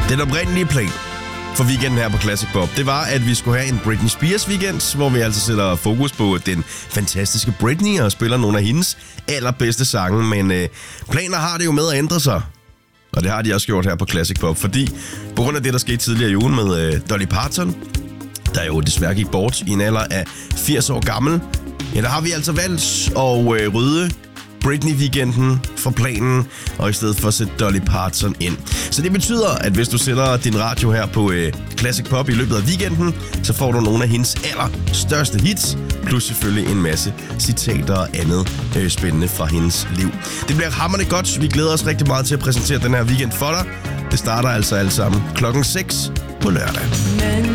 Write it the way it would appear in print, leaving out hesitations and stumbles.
Den oprindelige plan for weekenden her på Classic Pop, det var, at vi skulle have en Britney Spears weekend, hvor vi altså sætter fokus på den fantastiske Britney og spiller nogle af hendes allerbedste sange. Men planer har det jo med at ændre sig. Og det har de også gjort her på Classic Pop, fordi på grund af det, der skete tidligere i ugen med Dolly Parton, der jo desværre gik bort i en alder af 80 år gammel, ja, der har vi altså valgt at rydde Britney-weekenden fra planen, og i stedet for at sætte Dolly Parton ind. Så det betyder, at hvis du sætter din radio her på Classic Pop i løbet af weekenden, så får du nogle af hendes allerstørste hits, plus selvfølgelig en masse citater og andet spændende fra hendes liv. Det bliver hamrende godt. Vi glæder os rigtig meget til at præsentere den her weekend for dig. Det starter altså alt sammen klokken 6 på lørdag.